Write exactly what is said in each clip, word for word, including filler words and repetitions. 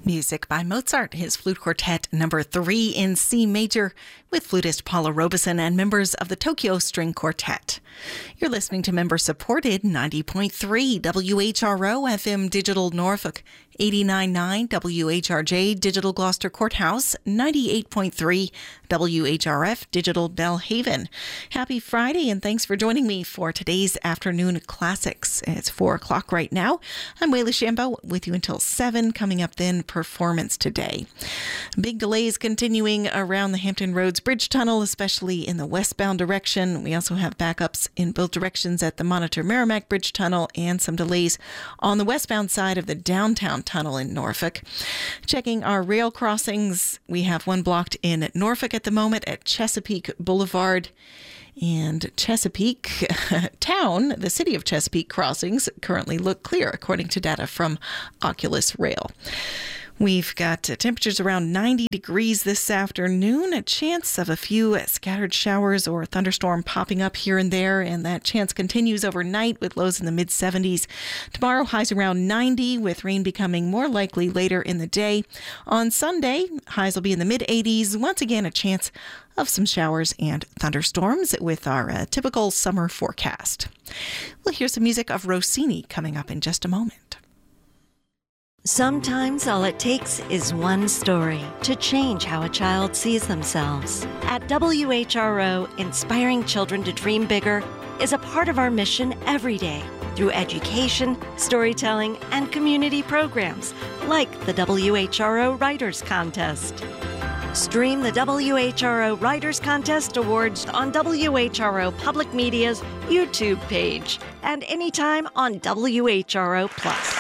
Music by Mozart, his flute quartet number three in C major, with flutist Paula Robeson and members of the Tokyo String Quartet. You're listening to member-supported ninety point three W H R O F M Digital Norfolk, eighty-nine point nine W H R J Digital Gloucester Courthouse, ninety-eight point three W H R F Digital Belhaven. Happy Friday, and thanks for joining me for today's afternoon classics. It's four o'clock right now. I'm Wayla Shambo with you until seven. Coming up then, Performance Today. Big delays continuing around the Hampton Roads Bridge Tunnel, especially in the westbound direction. We also have backups in both directions at the Monitor Merrimack Bridge Tunnel and some delays on the westbound side of the downtown tunnel in Norfolk. Checking our rail crossings, we have one blocked in Norfolk at the moment at Chesapeake Boulevard. And Chesapeake Town, the city of Chesapeake crossings currently look clear, according to data from Oculus Rail. We've got uh, temperatures around ninety degrees this afternoon, a chance of a few scattered showers or thunderstorm popping up here and there, and that chance continues overnight with lows in the mid seventies. Tomorrow, highs around ninety, with rain becoming more likely later in the day. On Sunday, highs will be in the mid eighties. Once again, a chance of some showers and thunderstorms with our uh, typical summer forecast. We'll hear some music of Rossini coming up in just a moment. Sometimes all it takes is one story to change how a child sees themselves. At W H R O, inspiring children to dream bigger is a part of our mission every day through education, storytelling, and community programs like the W H R O Writers Contest. Stream the W H R O Writers Contest Awards on W H R O Public Media's YouTube page and anytime on W H R O Plus.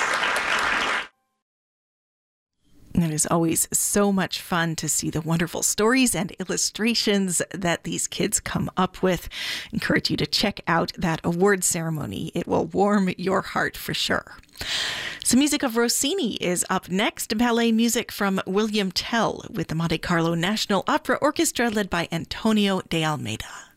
It is always so much fun to see the wonderful stories and illustrations that these kids come up with. I encourage you to check out that award ceremony. It will warm your heart for sure. Some music of Rossini is up next. Ballet music from William Tell with the Monte Carlo National Opera Orchestra led by Antonio de Almeida.